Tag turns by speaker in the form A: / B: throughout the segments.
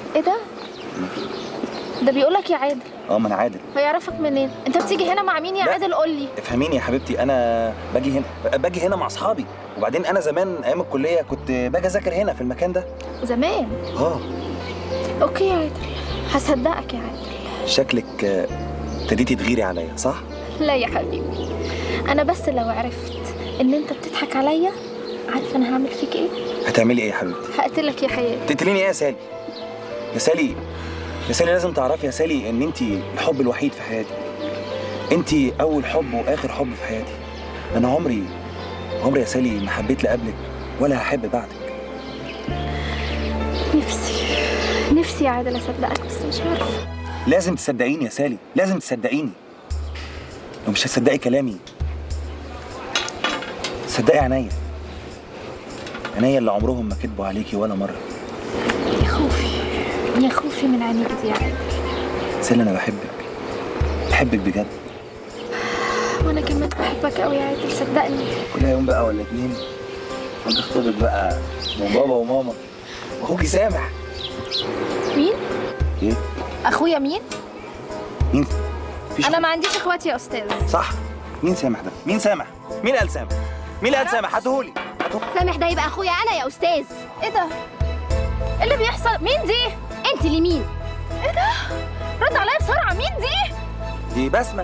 A: ايه ده بيقولك يا عادل.
B: ما انا عادل.
A: هيعرفك منين؟ انت بتيجي هنا مع مين يا عادل؟ قول لي.
B: افهميني يا حبيبتي، انا باجي هنا مع اصحابي، وبعدين انا زمان ايام الكليه كنت باجي اذاكر هنا في المكان ده.
A: زمان؟ اوكي يا عادل، هصدقك يا عادل.
B: شكلك ابتديتي تغيري عليا، صح؟
A: لا يا حبيبي، انا بس لو عرفت ان انت بتضحك عليا، عارف انا هعمل فيك ايه؟
B: هتعملي ايه يا حبيبتي؟
A: هقتلك يا حياتي.
B: تقتليني ايه يا سالي؟ يا سالي لازم تعرفي يا سالي ان انت الحب الوحيد في حياتي. انت اول حب واخر حب في حياتي. انا عمري يا سالي ما حبيت لا قبلك ولا هحب بعدك.
A: نفسي يا عادل اصدقك، بس مش عارفه.
B: لازم تصدقيني يا سالي، لازم تصدقيني. لو مش هتصدقي كلامي صدقي عينيا اللي عمرهم ما كدبوا عليكي ولا مره.
A: يا خوفي من عينيك دي يا عادل.
B: سالي انا بحبك بجد.
A: وانا كمان بحبك قوي يا عادل، صدقني.
B: كل يوم بقى ولا اتنين هنخطبك بقى من بابا وماما واخوكي سامح.
A: مين؟
B: ايه؟
A: اخويا مين؟
B: انا
A: ما عنديش اخواتي يا استاذ.
B: صح. مين سامح ده؟ مين سامح؟ مين قال سامح؟ هاتهولي.
C: سامح ده يبقى اخويا انا يا استاذ.
A: ايه ده؟ ايه اللي بيحصل؟ مين دي؟
C: انت اللي مين؟
A: ايه ده؟ رد عليا بسرعه، مين دي؟
B: دي بسمة.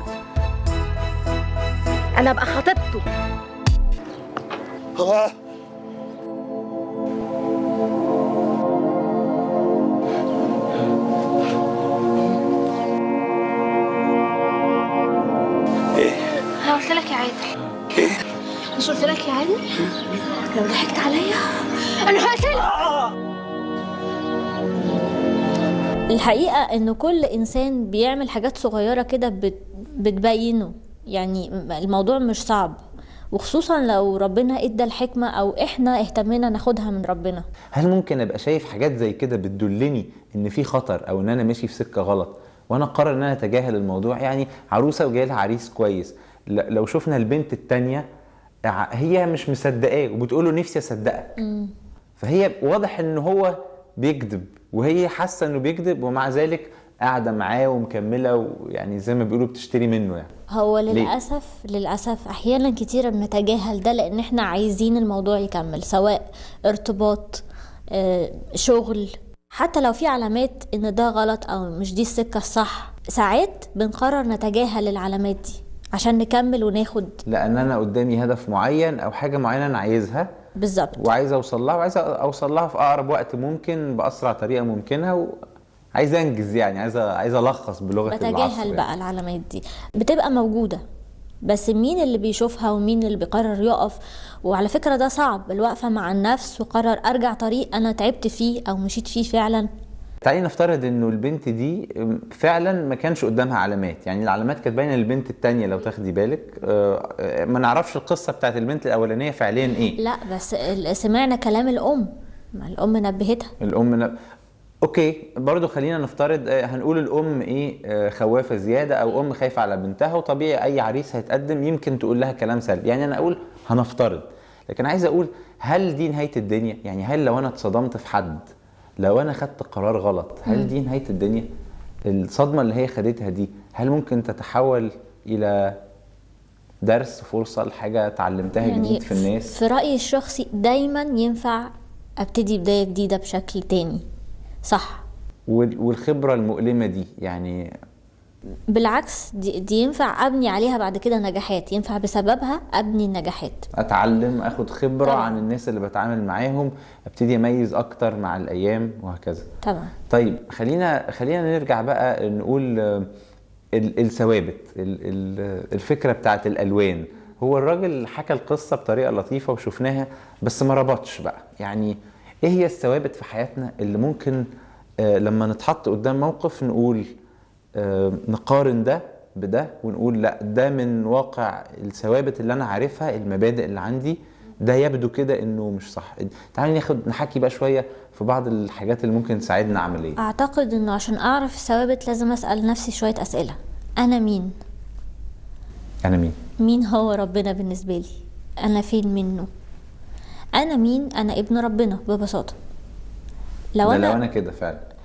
A: انا ابقى خطيبته. انا قلت لك يا عادل. مش قلت لك يا عادل؟ لو ضحكت عليا انا هقتلك.
D: الحقيقة إنه كل إنسان بيعمل حاجات صغيرة كده بتبينه، يعني الموضوع مش صعب، وخصوصا لو ربنا ادى الحكمة أو إحنا اهتمينا ناخدها من ربنا.
E: هل ممكن أبقى شايف حاجات زي كده بتدلني إن في خطر أو إن أنا ماشي في سكة غلط وأنا أقرر إن أنا أتجاهل الموضوع؟ يعني عروسة وجاي لها عريس كويس، لو شفنا البنت التانية هي مش مصدقاه وبتقوله نفسي أصدقك، فهي واضح إن هو بيكذب وهي حاسه انه بيكذب، ومع ذلك قاعده معاه ومكمله، ويعني زي ما بيقولوا بتشتري منه. يعني
D: هو للاسف احيانا كتيره بنتجاهل ده لان احنا عايزين الموضوع يكمل، سواء ارتباط، شغل، حتى لو في علامات ان ده غلط او مش دي السكه الصح، ساعات بنقرر نتجاهل العلامات دي عشان نكمل وناخد، لان
E: انا قدامي هدف معين او حاجه معينه انا عايزها
D: بالظبط،
E: وعايز اوصل لها، وعايز اوصل لها في اقرب وقت ممكن باسرع طريقه ممكنه، وعايز انجز، يعني عايز الخص بلغه العصر.
D: بتجاهل بقى العلامات دي بتبقى موجوده، بس مين اللي بيشوفها ومين اللي بيقرر يقف؟ وعلى فكره ده صعب، الوقفه مع النفس وقرر ارجع طريق انا تعبت فيه او مشيت فيه فعلا.
E: تعالي نفترض انه البنت دي فعلا ما كانش قدامها علامات، يعني العلامات كانت باينه للبنت التانية لو تاخدي بالك، ما نعرفش القصه بتاعت البنت الاولانيه فعليا ايه.
D: لا بس سمعنا كلام الام نبهتها.
E: اوكي، برضو خلينا نفترض هنقول الام ايه، خوافه زياده او ام خايفه على بنتها، وطبيعي اي عريس هيتقدم يمكن تقول لها كلام سلبي، يعني انا اقول هنفترض، لكن عايز اقول هل دي نهايه الدنيا؟ يعني هل لو انا اتصدمت في حد، لو انا خدت قرار غلط، هل دي نهايه الدنيا؟ الصدمه اللي هي خدتها دي هل ممكن تتحول الى درس، فرصه لحاجه اتعلمتها يعني جديد في الناس؟
D: في رايي الشخصي دايما ينفع ابتدي بدايه جديده بشكل تاني، صح.
E: والخبره المؤلمه دي يعني
D: بالعكس دي ينفع ابني عليها بعد كده نجاحات، ينفع بسببها ابني النجاحات،
E: اتعلم، اخد خبره
D: طبعا
E: عن الناس اللي بتعامل معاهم، ابتدي اميز اكتر مع الايام وهكذا.
D: طبعا.
E: طيب خلينا نرجع بقى نقول الثوابت، الفكره بتاعت الالوان. هو الراجل حكى القصه بطريقه لطيفه وشفناها، بس ما ربطش بقى، يعني ايه هي الثوابت في حياتنا اللي ممكن لما نتحط قدام موقف نقول نقارن ده بده ونقول لا ده من واقع الثوابت اللي انا عارفها، المبادئ اللي عندي، ده يبدو كده انه مش صح. تعالي نحكي بقى شويه في بعض الحاجات اللي ممكن تساعدنا عمليا.
D: اعتقد انه عشان اعرف الثوابت لازم اسال نفسي شويه اسئله. انا مين؟ مين هو ربنا بالنسبه لي؟ انا فين منه؟ انا مين؟ انا ابن ربنا ببساطه. لو انا كده فعلا